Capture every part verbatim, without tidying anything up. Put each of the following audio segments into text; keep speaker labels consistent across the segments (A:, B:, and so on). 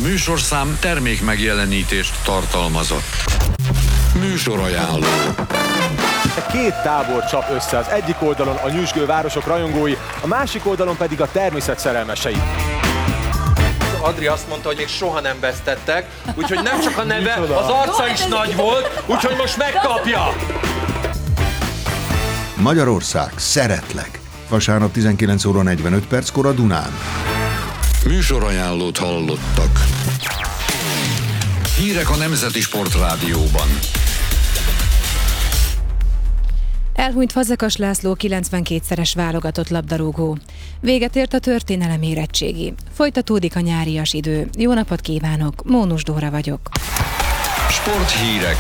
A: műsorszám termék megjelenítést tartalmazott. Műsorajánló.
B: Két tábor csap össze, az egyik oldalon a nyüzsgő városok rajongói, a másik oldalon pedig a természet szerelmesei.
C: Adri azt mondta, hogy még soha nem vesztettek, úgyhogy nem csak a neve, az arca is nagy volt, úgyhogy most megkapja!
D: Magyarország, szeretlek! Vasárnap tizenkilenc óra negyvenöt perckor a Dunán.
A: Műsorajánlót hallottak. Hírek a Nemzeti Sportrádióban.
E: Elhunyt Fazekas László kilencvenkétszeres válogatott labdarúgó. Véget ért a történelem érettségi. Folytatódik a nyárias idő. Jó napot kívánok, Mónus Dóra vagyok.
A: Sporthírek.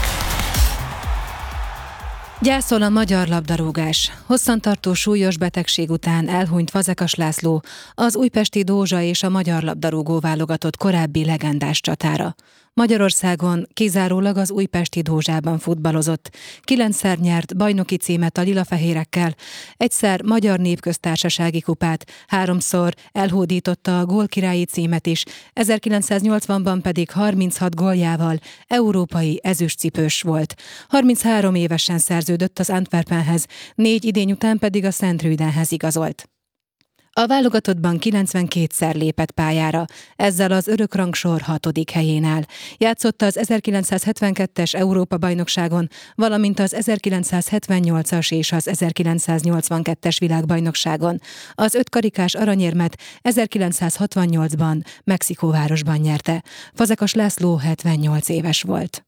E: Gyászol a magyar labdarúgás. Hosszantartó súlyos betegség után elhunyt Fazekas László, az újpesti Dózsa és a magyar labdarúgó válogatott korábbi legendás csatára. Magyarországon kizárólag az újpesti Dózsában futballozott. Kilencszer nyert bajnoki címet a lilafehérekkel, egyszer magyar népköztársasági kupát, háromszor elhódította a gólkirályi címet is, ezerkilencszáznyolcvanban pedig harminchat góljával európai ezüstcipős volt. harminchárom évesen szerződött az Antwerpenhez, négy idény után pedig a Szent-Rüdenhez igazolt. A válogatottban kilencvenkétszer lépett pályára, ezzel az örökrangsor hatodik helyén áll. Játszott az ezerkilencszázhetvenkettes Európa-bajnokságon, valamint az ezerkilencszázhetvennyolcas és az ezerkilencszáznyolcvankettes világbajnokságon. Az ötkarikás aranyérmet ezerkilencszázhatvannyolcban Mexikóvárosban nyerte. Fazekas László hetvennyolc éves volt.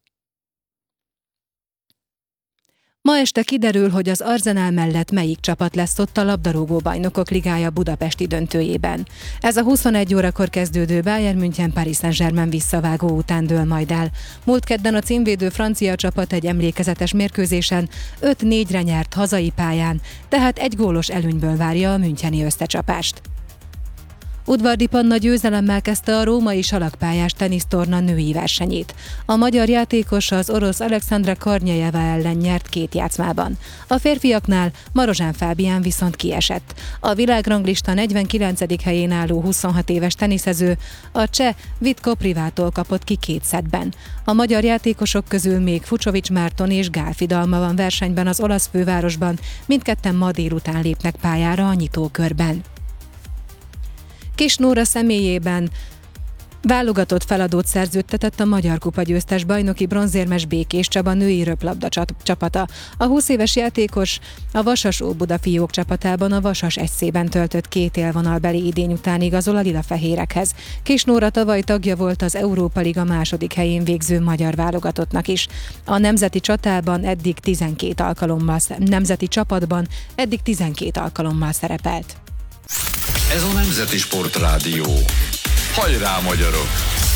E: Ma este kiderül, hogy az Arsenal mellett melyik csapat lesz ott a labdarúgó bajnokok ligája budapesti döntőjében. Ez a huszonegy órakor kezdődő Bayern München Paris Saint-Germain visszavágó után dől majd el. Múlt kedden a címvédő francia csapat egy emlékezetes mérkőzésen öt négyre nyert hazai pályán, tehát egy gólos előnyből várja a müncheni összecsapást. Udvardi Panna győzelemmel kezdte a római salakpályás tenisztorna női versenyét. A magyar játékos az orosz Alexandra Kornyejeva ellen nyert két játszmában. A férfiaknál Marozsán Fábián viszont kiesett. A világranglista negyvenkilencedik helyén álló huszonhat éves teniszező a cseh Vitko Privától kapott ki két szettben. A magyar játékosok közül még Fucsovics Márton és Gál Fidalma van versenyben az olasz fővárosban, mindketten ma délután lépnek pályára a nyitókörben. Kis Nóra személyében válogatott feladót szerződtetett a Magyar Kupa győztes bajnoki bronzérmes Békés Csaba női röplabda csapata. A húsz éves játékos a Vasas Óbuda fiók csapatában a Vasas egyszében töltött két élvonalbeli idény után igazol a lilafehérekhez. Kis Nóra tavaly tagja volt az Európa Liga második helyén végző magyar válogatottnak is. A nemzeti csatában eddig tizenkét alkalommal, nemzeti csapatban eddig tizenkét alkalommal szerepelt.
A: Ez a Nemzeti Sportrádió. Hajrá, magyarok!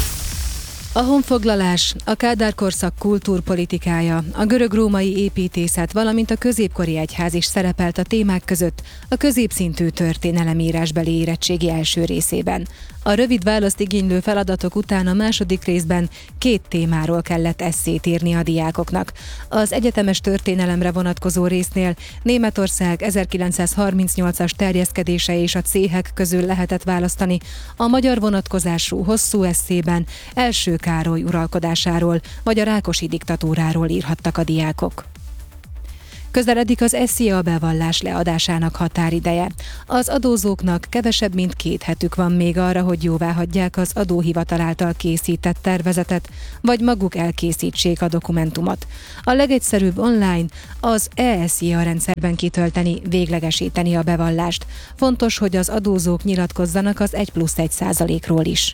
E: A honfoglalás, a Kádár korszak kultúrpolitikája, a görög-római építészet, valamint a középkori egyház is szerepelt a témák között a középszintű történelemírásbeli érettségi első részében. A rövid választ igénylő feladatok után a második részben két témáról kellett esszét írni a diákoknak. Az egyetemes történelemre vonatkozó résznél Németország ezerkilencszázharmincnyolcas terjeszkedése és a céhek közül lehetett választani, a magyar vonatkozású hosszú esszében első Károly uralkodásáról vagy a Rákosi diktatúráról írhattak a diákok. Közeledik az es zé á bevallás leadásának határideje. Az adózóknak kevesebb, mint két hetük van még arra, hogy jóváhagyják az adóhivatal által készített tervezetet, vagy maguk elkészítsék a dokumentumot. A legegyszerűbb online az e es zé á rendszerben kitölteni, véglegesíteni a bevallást. Fontos, hogy az adózók nyilatkozzanak az egy plusz egy százalékról is.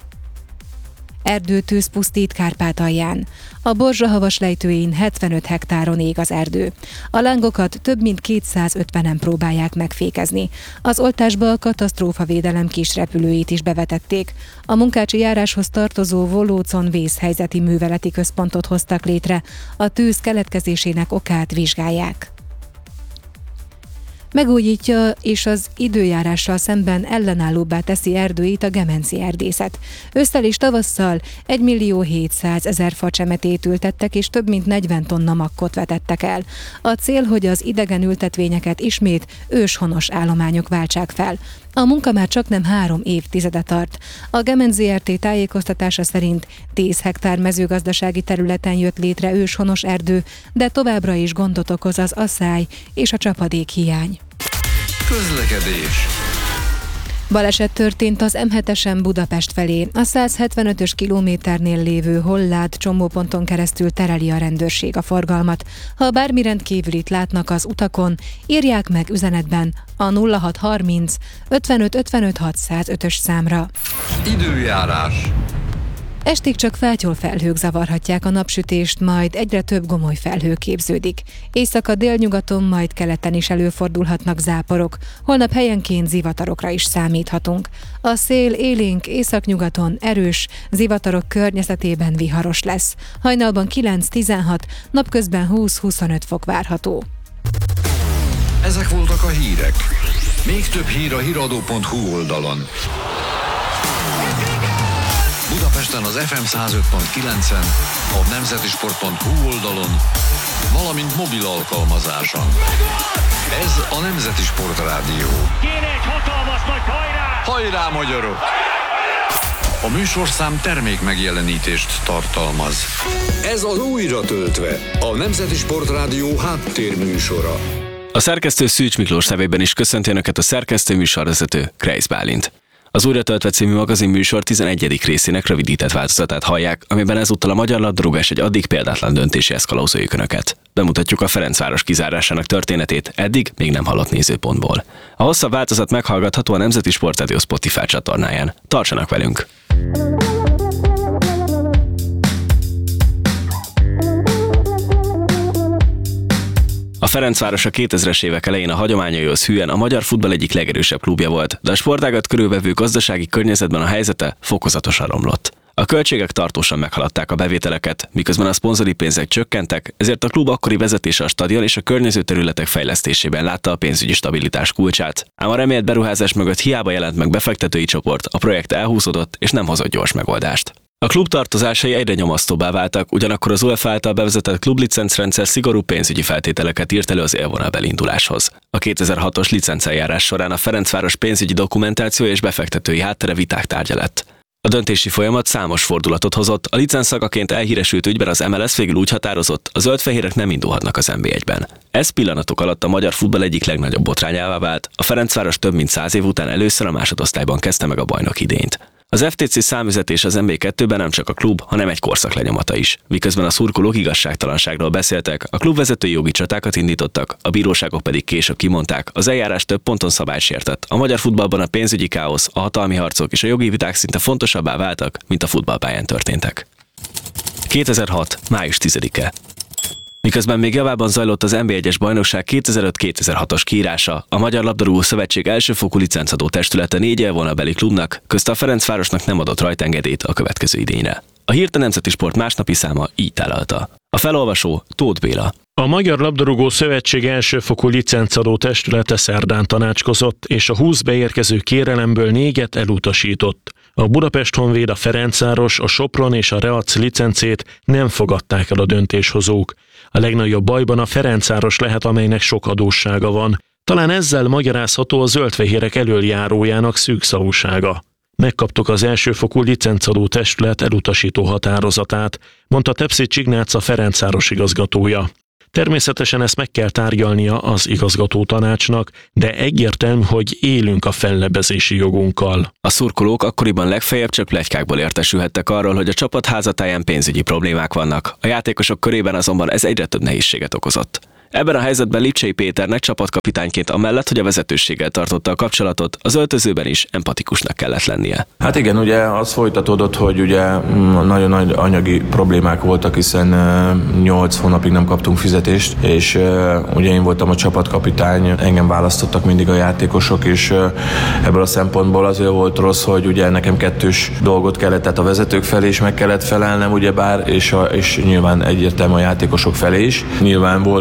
E: Erdőtűz pusztít Kárpátalján. A Borzsahavas lejtőin hetvenöt hektáron ég az erdő. A lángokat több mint kétszázötvenen próbálják megfékezni. Az oltásba a katasztrófavédelem kisrepülőit is bevetették. A munkácsi járáshoz tartozó Volócon vészhelyzeti műveleti központot hoztak létre. A tűz keletkezésének okát vizsgálják. Megújítja és az időjárással szemben ellenállóbbá teszi erdőit a gemenci erdészet. Ősszel és tavasszal egymillió-hétszázezer facsemetét ültettek és több mint negyven tonna makkot vetettek el. A cél, hogy az idegen ültetvényeket ismét őshonos állományok váltsák fel. A munka már csaknem három évtizede tart. A Gemenc zé er té tájékoztatása szerint tíz hektár mezőgazdasági területen jött létre őshonos erdő, de továbbra is gondot okoz az asszály és a csapadék hiány.
A: Közlekedés.
E: Baleset történt az em hetesen Budapest felé. A száz hetvenötös kilométernél lévő Hollád csomóponton keresztül tereli a rendőrség a forgalmat. Ha bármi rendkívülit látnak az utakon, írják meg üzenetben a nulla hat harminc ötvenöt ötvenöt hatszázötös számra.
A: Időjárás.
E: Estig csak fátyol felhők zavarhatják a napsütést, majd egyre több gomoly felhő képződik. Éjszaka délnyugaton, majd keleten is előfordulhatnak záporok. Holnap helyenként zivatarokra is számíthatunk. A szél élénk északnyugaton erős, zivatarok környezetében viharos lesz. Hajnalban kilenc-tizenhat, napközben húsz-huszonöt fok várható.
A: Ezek voltak a hírek. Még több hír a híradó pont hu oldalon. Budapesten az ef em száz öt pont kilencen, a nemzeti sport pont hu oldalon, valamint mobil alkalmazáson. Ez a Nemzeti Sport Rádió.
F: Kéne egy hatalmas nagy hajrá!
A: Hajrá, magyarok! A műsorszám termék megjelenítést tartalmaz. Ez az újra töltve, a Nemzeti Sport Rádió háttérműsora.
G: A szerkesztő Szűcs Miklós nevében is köszönti Önöket a szerkesztő műsorvezető Kreisz Bálint. Az Újra töltve című magazin műsor tizenegyedik részének rövidített változatát hallják, amiben ezúttal a magyar labdarúgás egy addig példátlan döntéséhez kalauzoljuk Önöket. Bemutatjuk a Ferencváros kizárásának történetét eddig még nem hallott nézőpontból. A hosszabb változat meghallgatható a Nemzeti Sport Rádió Spotify csatornáján. Tartsanak velünk! A Ferencváros a kétezres évek elején a hagyományaihoz hűen a magyar futball egyik legerősebb klubja volt, de a sportágat körülvevő gazdasági környezetben a helyzete fokozatosan romlott. A költségek tartósan meghaladták a bevételeket, miközben a szponzori pénzek csökkentek, ezért a klub akkori vezetése a stadion és a környező területek fejlesztésében látta a pénzügyi stabilitás kulcsát. Ám a remélt beruházás mögött hiába jelent meg befektetői csoport, a projekt elhúzódott és nem hozott gyors megoldást. A klub tartozásai egyre nyomasztóbbá váltak, ugyanakkor az UEFA által bevezetett klublicencrendszer szigorú pénzügyi feltételeket írt elő az élvonalbeli induláshoz. A kétezer-hatos licenceljárás során a Ferencváros pénzügyi dokumentáció és befektetői háttere viták tárgya lett. A döntési folyamat számos fordulatot hozott, a licenszagaként elhíresült ügyben az em el es végül úgy határozott, a zöldfehérek nem indulhatnak az en bé egyben. Ez pillanatok alatt a magyar futball egyik legnagyobb botrányává vált, a Ferencváros több mint száz év után először a másodosztályban kezdte meg a bajnok idényt. Az ef té cé számüzetés az en bé kettőben nem csak a klub, hanem egy korszak lenyomata is. Miközben a szurkolók igazságtalanságról beszéltek, a klubvezetői jogi csatákat indítottak, a bíróságok pedig később kimondták, az eljárás több ponton szabályt sértett. A magyar futballban a pénzügyi káosz, a hatalmi harcok és a jogi viták szinte fontosabbá váltak, mint a futballpályán történtek. kétezer-hat. május tizedike. Miközben még javában zajlott az en bé egyes bajnokság kétezer-öt kétezer-hatos kiírása, a Magyar Labdarúgó Szövetség elsőfokú licencadó testülete négy élvonalbeli klubnak, közte a Ferencvárosnak nem adott rajtengedélyt a következő idényre. A hírt a Nemzeti Sport másnapi száma így tálalta. A felolvasó Tóth Béla.
F: A Magyar Labdarúgó Szövetség elsőfokú licencadó testülete szerdán tanácskozott, és a húsz beérkező kérelemből négyet elutasított. A Budapest Honvéd, a Ferencváros, a Sopron és a Reac licencét nem fogadták el a döntéshozók. A legnagyobb bajban a Ferencváros lehet, amelynek sok adóssága van. Talán ezzel magyarázható a zöldfehérek elöljárójának szűkszavúsága. Megkaptuk az elsőfokú licencadó testület elutasító határozatát, mondta Tepsics Ignác, a Ferencváros igazgatója. Természetesen ezt meg kell tárgyalnia az igazgató tanácsnak, de egyértelmű, hogy élünk a fellebbezési jogunkkal.
G: A szurkolók akkoriban legfeljebb csak pletykákból értesülhettek arról, hogy a csapat házatáján pénzügyi problémák vannak, a játékosok körében azonban ez egyre több nehézséget okozott. Ebben a helyzetben Lipcsei Péternek csapatkapitányként amellett, hogy a vezetőséggel tartotta a kapcsolatot, az öltözőben is empatikusnak kellett lennie.
H: Hát igen, ugye az folytatódott, hogy ugye nagyon nagy anyagi problémák voltak, hiszen nyolc hónapig nem kaptunk fizetést, és ugye én voltam a csapatkapitány, engem választottak mindig a játékosok, és ebből a szempontból azért volt rossz, hogy ugye nekem kettős dolgot kellett, tehát a vezetők felé is meg kellett felelnem, ugyebár, és, a, és nyilván egyértelmű a játékosok felé is. Nyilván volt olyan játékos,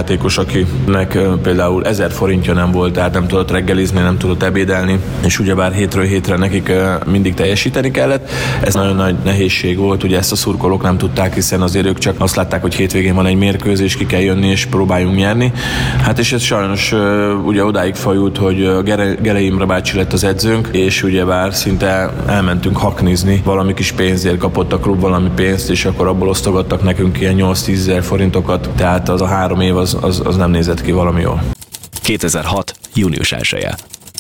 H: játékos, akinek például ezer forintja nem volt, tehát nem tudott reggelizni, nem tudott ebédelni, és ugyebár hétről hétre nekik mindig teljesíteni kellett. Ez nagyon nagy nehézség volt, ugye ezt a szurkolók nem tudták, hiszen azért ők csak azt látták, hogy hétvégén van egy mérkőzés, ki kell jönni és próbáljunk nyerni. Hát és ez sajnos ugye odáig fajult, hogy Gere, Gere Imre bácsi lett az edzőnk, és ugyebár szinte elmentünk haknizni, valami kis pénzért kapott a klub valami pénzt, és akkor abból osztogattak nekünk ilyen nyolc-tízezer forintokat, tehát az a három év az, az, az nem nézett ki valami jól.
G: kétezer-hat. június elseje.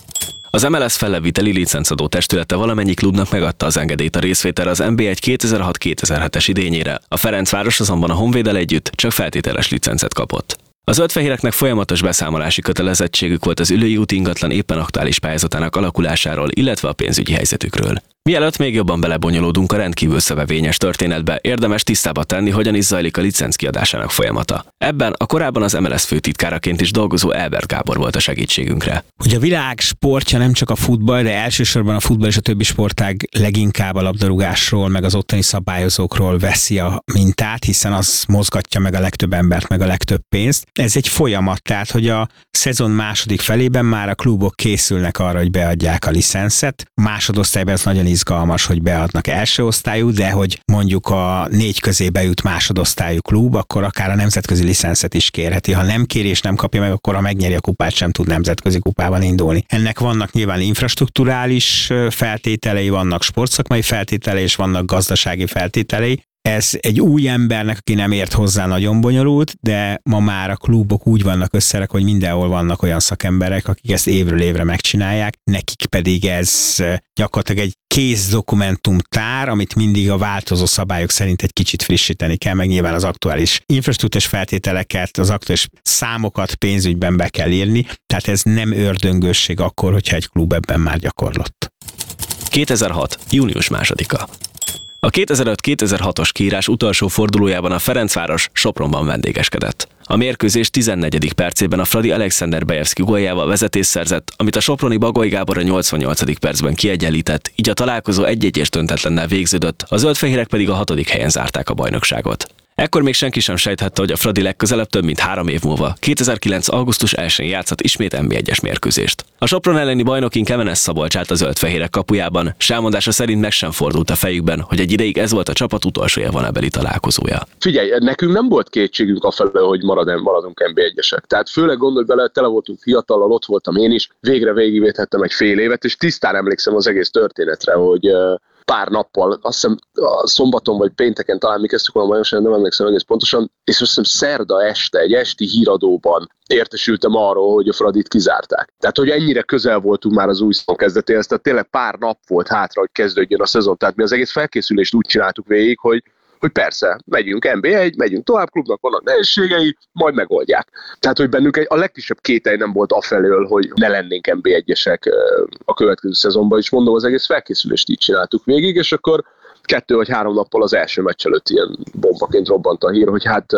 G: Az em el es felleviteli licencadó testülete valamennyi klubnak megadta az engedélyt a részvételre az en bé egy kétezer-hat kétezer-hetes idényére. A Ferencváros azonban a Honvéddel együtt csak feltételes licencet kapott. Az zöldfehéreknek folyamatos beszámolási kötelezettségük volt az Üllői út ingatlan éppen aktuális pályázatának alakulásáról, illetve a pénzügyi helyzetükről. Mielőtt még jobban belebonyolódunk a rendkívül szövevényes történetbe, érdemes tisztába tenni, hogyan is zajlik a licenc kiadásának folyamata. Ebben a korábban az em el es főtitkáraként is dolgozó Elbert Gábor volt a segítségünkre.
I: Ugye a világ sportja nem csak a futball, de elsősorban a futball és a többi sportág leginkább a labdarúgásról, meg az ottani szabályozókról veszi a mintát, hiszen az mozgatja meg a legtöbb embert, meg a legtöbb pénzt. Ez egy folyamat, tehát hogy a szezon második felében már a klubok készülnek arra, hogy beadják a licenszet. Másodosztályban ez nagyon izgalmas, hogy beadnak első osztályú, de hogy mondjuk a négy közé bejut másodosztályú klub, akkor akár a nemzetközi licenszet is kérheti. Ha nem kér és nem kapja meg, akkor ha megnyeri a kupát, sem tud nemzetközi kupában indulni. Ennek vannak nyilván infrastrukturális feltételei, vannak sportszakmai feltételei, és vannak gazdasági feltételei. Ez egy új embernek, aki nem ért hozzá, nagyon bonyolult, de ma már a klubok úgy vannak összerak, hogy mindenhol vannak olyan szakemberek, akik ezt évről évre megcsinálják, nekik pedig ez gyakorlatilag egy kész dokumentumtár, amit mindig a változó szabályok szerint egy kicsit frissíteni kell, meg nyilván az aktuális infrastruktúrás feltételeket, az aktuális számokat pénzügyben be kell írni, tehát ez nem ördöngősség akkor, hogyha egy klub ebben már gyakorlott.
G: kétezer-hat. június másodika. A kétezer-öt kétezer-hatos kiírás utolsó fordulójában a Ferencváros Sopronban vendégeskedett. A mérkőzés tizennegyedik percében a Fradi Alexander Bejevszky góljával vezetést szerzett, amit a soproni Bagoly Gábor a nyolcvannyolcadik percben kiegyenlített, így a találkozó egy-egyes döntetlennel végződött, a zöldfehérek pedig a hatodik helyen zárták a bajnokságot. Ekkor még senki sem sejthette, hogy a Fradi legközelebb több mint három év múlva, kétezer-kilenc. augusztus elsején játszott ismét en bé egyes mérkőzést. A Sopron elleni bajnokin Kemenes Szabolcs állt a zöldfehérek kapujában, s elmondása szerint meg sem fordult a fejükben, hogy egy ideig ez volt a csapat utolsó élvonabeli találkozója.
J: Figyelj, nekünk nem volt kétségünk afelől, hogy marad, maradunk en bé egyesek. Tehát főleg gondolj bele, tele voltunk fiatallal, ott voltam én is, végre végigvédhettem egy fél évet, és tisztán emlékszem az egész történetre, hogy pár nappal, azt hiszem a szombaton vagy pénteken talán mi kezdtük volna bajnokságot, nem emlékszem egész pontosan, és azt hiszem szerda este, egy esti híradóban értesültem arról, hogy a Fradit kizárták. Tehát, hogy ennyire közel voltunk már az új szezon kezdetéhez, tehát tényleg pár nap volt hátra, hogy kezdődjön a szezon. Tehát mi az egész felkészülést úgy csináltuk végig, hogy hogy persze, megyünk en bé egy, megyünk tovább, klubnak vannak nehézségei, majd megoldják. Tehát, hogy bennünk egy, a legkisebb kételj nem volt afelől, hogy ne lennénk en bé egyesek a következő szezonban, és mondom, az egész felkészülést így csináltuk végig, és akkor kettő vagy három nappal az első meccs előtt ilyen bombaként robbant a hír, hogy hát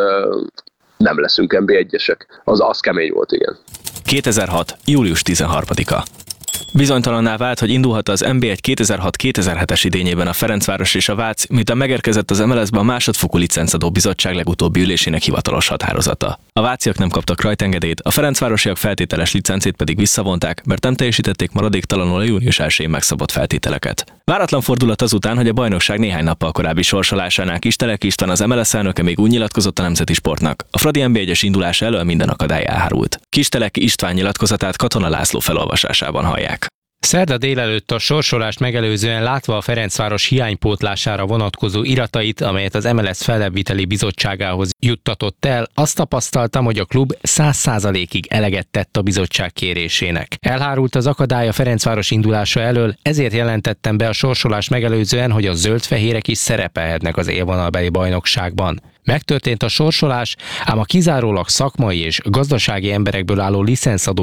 J: nem leszünk en bé egyesek. Az, az kemény volt, igen.
G: kétezer-hat. július tizenharmadika. Bizonytalanná vált, hogy indulhat az en bé egy kétezer-hat kétezer-hetes idényében a Ferencváros és a Vác, miután megérkezett az em el es-ben a másodfokú licencadó bizottság legutóbbi ülésének hivatalos határozata. A váciak nem kaptak rajtengedélyt, a ferencvárosiak feltételes licencét pedig visszavonták, mert nem teljesítették maradéktalanul a június elsején megszabott feltételeket. Váratlan fordulat azután, hogy a bajnokság néhány nappal korábbi sorsolásánál Kistelek István, az em el es elnöke még úgy nyilatkozott a Nemzeti Sportnak: a Fradi en bé egyes indulása elől minden akadály elhárult. Kistelek István nyilatkozatát Katona László felolvasásában hallják.
K: Szerda délelőtt a sorsolást megelőzően látva a Ferencváros hiánypótlására vonatkozó iratait, amelyet az em el es fellebbviteli bizottságához juttatott el, azt tapasztaltam, hogy a klub száz százalékig eleget tett a bizottság kérésének. Elhárult az akadály a Ferencváros indulása elől, ezért jelentettem be a sorsolást megelőzően, hogy a zöldfehérek is szerepelhetnek az élvonalbeli bajnokságban. Megtörtént a sorsolás, ám a kizárólag szakmai és gazdasági emberekből álló licencadó